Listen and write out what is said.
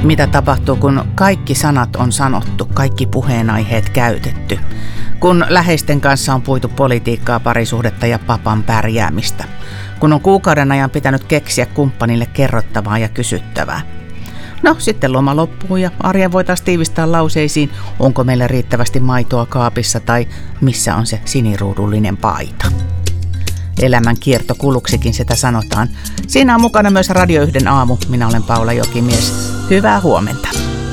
Mitä tapahtuu, kun kaikki sanat on sanottu, kaikki puheenaiheet käytetty? Kun läheisten kanssa on puitu politiikkaa, parisuhdetta ja papan pärjäämistä? Kun on kuukauden ajan pitänyt keksiä kumppanille kerrottavaa ja kysyttävää? No, sitten loma loppuu ja arjen voi taas tiivistää lauseisiin, onko meillä riittävästi maitoa kaapissa tai missä on se siniruudullinen paita. Elämän kiertokuluksikin sitä sanotaan. Siinä on mukana myös Radio 1 aamu. Minä olen Paula Jokimies. Hyvää huomenta.